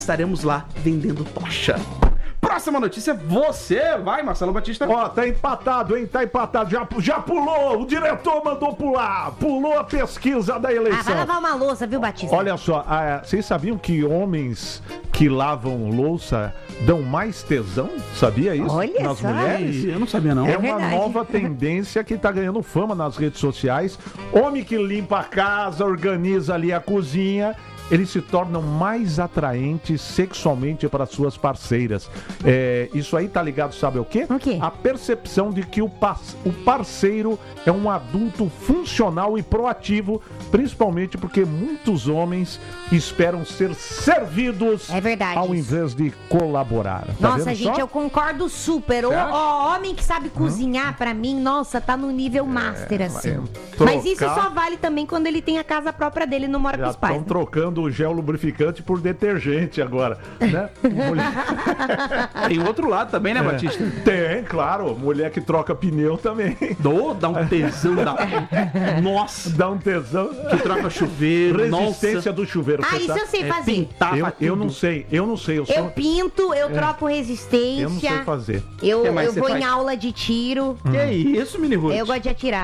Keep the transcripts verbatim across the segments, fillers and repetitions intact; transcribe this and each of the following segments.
estaremos lá vendendo tocha. Próxima notícia, você vai, Marcelo Batista. Ó, tá empatado, hein? Tá empatado. Já, já pulou, o diretor mandou pular. Pulou a pesquisa da Ah, eleição. vai lavar uma louça, viu, Batista? Olha só, ah, vocês sabiam que homens que lavam louça dão mais tesão? Sabia isso? Olha nas só. mulheres? Eu não sabia, não. É, É uma verdade. nova tendência que tá ganhando fama nas redes sociais. Homem que limpa a casa, organiza ali a cozinha, eles se tornam mais atraentes sexualmente para suas parceiras. É, isso aí tá ligado, sabe o quê? O quê? A percepção de que o, pas- o parceiro é um adulto funcional e proativo, principalmente porque muitos homens esperam ser servidos É verdade ao isso. invés de colaborar. Tá Nossa, vendo gente, só? eu concordo super. O acha? ó, homem que sabe cozinhar, pra mim, nossa, tá no nível master, assim. é, Mas isso trocar- só vale também quando ele tem a casa própria dele e não mora com Já os pais. estão né? trocando o gel lubrificante por detergente agora, né? Mulher... Tem outro lado também, né, Batista? Tem, claro. Mulher que troca pneu também. Dô, dá um tesão da... Nossa, Dá um tesão. que troca chuveiro, Resistência nossa. do chuveiro. Ah, você isso tá- eu sei É fazer. pintar eu, pra eu tudo. não sei, eu não sei. Eu, sou... Eu pinto, eu troco resistência. eu não sei fazer. Eu, Que mais eu você vou faz? em aula de tiro. Que isso, Mini Ruth? Eu gosto de atirar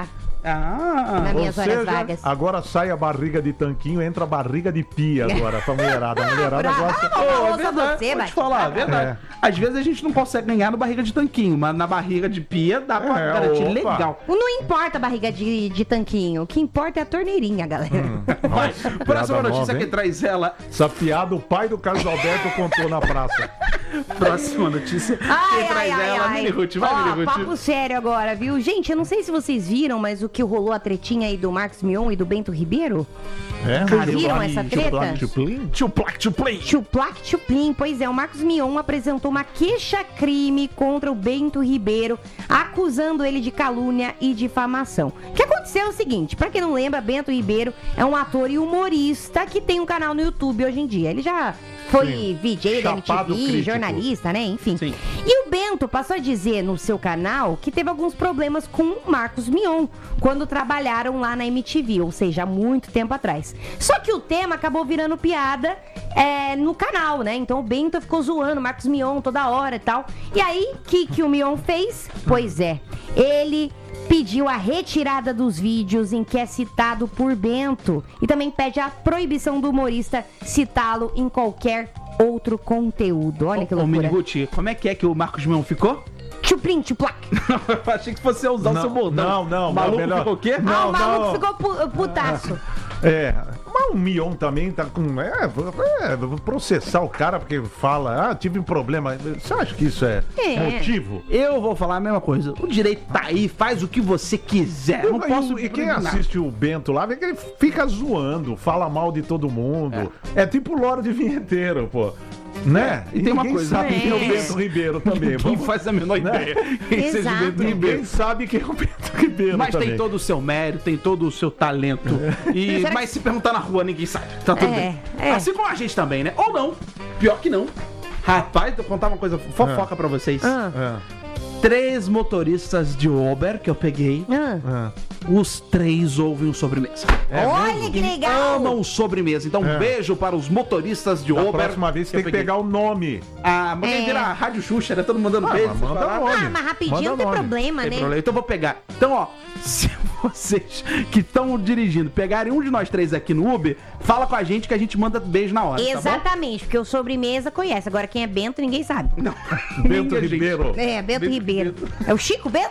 Ah, nas minhas Ou horas seja, vagas. agora sai a barriga de tanquinho, entra a barriga de pia agora pra mulherada. A mulherada Bravo. gosta... Ô, Ô, é ouça verdade, você, vou te Batista. falar, é verdade. É. Às vezes a gente não consegue ganhar no barriga de tanquinho, mas na barriga de pia dá pra É, garantir opa. legal. Não importa a barriga de, de tanquinho. O que importa é a torneirinha, galera. Vai, próxima piada notícia nova, que hein? traz ela. Essa piada o pai do Carlos Alberto contou na praça. Próxima notícia Ai, que traz ai, ai, ela. ai. Mini Ruth, vai, Ó, Mini Ruth. papo sério agora, viu? Gente, eu não sei se vocês viram, mas o que rolou a tretinha aí do Marcos Mion e do Bento Ribeiro? É, Vocês viram essa Tio treta? Plac, tio Plim? Tio Plac, tio Play. Chuplac Chuplin, pois é, o Marcos Mion apresentou uma queixa-crime contra o Bento Ribeiro, acusando ele de calúnia e difamação. O que aconteceu é o seguinte, pra quem não lembra, Bento Ribeiro é um ator e humorista que tem um canal no YouTube hoje em dia. Ele já foi Sim. V J da Chapado M T V, crítico. jornalista, né? Enfim. Sim. E o Bento passou a dizer no seu canal que teve alguns problemas com o Marcos Mion quando trabalharam lá na M T V, ou seja, há muito tempo atrás. Só que o tema acabou virando piada é, no canal, né? Então o Bento ficou zoando o Marcos Mion toda hora e tal. E aí, o que, que o Mion fez? Pois é, ele pediu a retirada dos vídeos em que é citado por Bento e também pede a proibição do humorista citá-lo em qualquer outro conteúdo. Olha que Ô, Mini loucura. Ruth, como é que é que o Marcos Mion ficou? Chuplim, chuplac. Eu achei que fosse usar o Não, seu bordão. não, não, O maluco melhor- ficou o quê? Não, Ah, o maluco não. ficou pu- putaço. É, mas o Mion também tá com. É, vou- é, vou processar o cara porque fala, ah, tive um problema. Você acha que isso é, É. motivo? Eu vou falar a mesma coisa. O direito tá aí, faz o que você quiser. Eu não E- posso e, quem proibir nada. assiste o Bento lá, vê que ele fica zoando, fala mal de todo mundo. É, tipo Lorde Vinheteiro, pô. Né? E tem uma ninguém coisa- sabe quem é o É. Bento Ribeiro também. Quem Vamos- faz a menor Né? ideia. Quem seja Exato. o Bento Ninguém Ribeiro. sabe quem é o Bento Ribeiro Mas também. tem todo o seu mérito, tem todo o seu talento. E, Será mas se perguntar na rua, ninguém sabe. Tá tudo É, bem. é. Assim como a gente também, né? Ou não. Pior que não. Rapaz, vou contar uma coisa fofoca pra vocês. Ah, É, Três motoristas de Uber que eu peguei, ah. é. os três ouvem o Sobremesa. É Olha mesmo? que legal. Amam o Sobremesa. Então, um É. beijo para os motoristas de Da Uber. próxima vez você eu tem que peguei. pegar o nome. Ah, mas É. é. vira a Rádio Xuxa, né? Todo mundo mandando Ah, beijo. mas manda falar. nome. Ah, mas rapidinho Manda não tem nome. problema, Tem né? problema. Então eu vou pegar. Então, ó, se vocês que estão dirigindo pegarem um de nós três aqui no Uber, fala com a gente que a gente manda beijo na hora. Tá Exatamente, porque o Sobremesa conhece. Agora quem é Bento, ninguém sabe. bom? Não. Bento Nem a gente. Ribeiro. É, Bento, Bento Ribeiro. É o Chico Bento?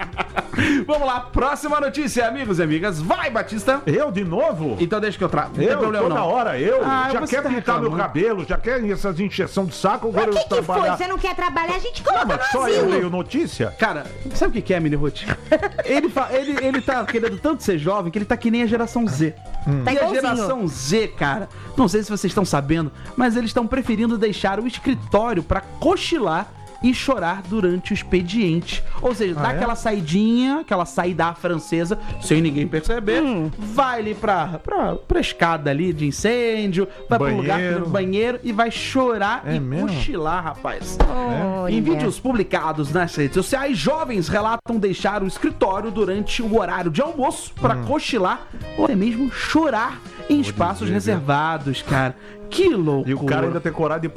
Vamos lá, próxima notícia, amigos e amigas. Vai, Batista. Eu de novo? Então deixa que eu trago. Não tem Eu, problema toda não. hora, eu. Ah, já você quer tá pintar meu reclamando. cabelo, já quer essas injeção de saco, agora Mas o eu que, que foi? trabalhar. Você não quer trabalhar? A gente Ah, coloca mas no só eu asilo. leio notícia? Cara, sabe o que que é, Mini Ruth? Ele, fa- ele, ele tá querendo tanto ser jovem que ele tá que nem a geração Z. Tá E a igualzinho. geração Z, cara, não sei se vocês estão sabendo, mas eles estão preferindo deixar o escritório pra cochilar e chorar durante o expediente. Ou seja, Ah, dá é? aquela saidinha, aquela saída francesa, sem ninguém perceber, Hum. vai ali pra, pra, pra escada ali de incêndio, vai pro lugar Banheiro. do banheiro e vai chorar É e mesmo? cochilar, rapaz. Olha. Em vídeos publicados nas redes sociais, jovens relatam deixar o escritório durante o horário de almoço para Hum. cochilar ou até mesmo chorar em espaços dizer, reservados, cara. Que loucura. E o cara ainda tem coragem de